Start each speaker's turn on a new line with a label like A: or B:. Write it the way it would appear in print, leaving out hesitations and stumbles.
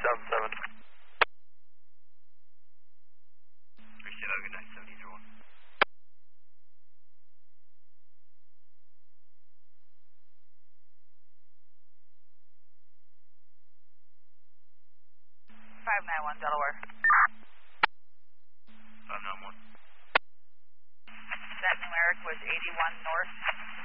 A: 277.
B: Appreciate it. Have a good night. 7031.
C: 591 Delaware.
B: 591.
C: That numeric was 81 north.